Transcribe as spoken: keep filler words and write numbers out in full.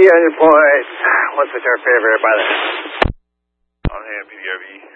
Unemployed. What's your favorite, brother? On hand, P D R V.